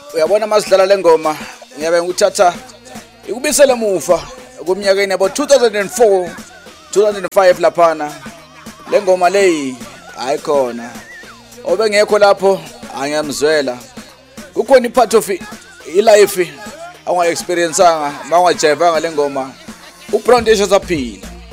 uyabona masidlala lengoma ngiyabe nguthatha ikubisela muva kumnyakeni yabo 2004 2005 laphana lengoma leyi ayikhona obengekho lapho angiyamzwela kukhona ipart of ilife awunga experienceanga mawungajayivanga lengoma uProntish asaphila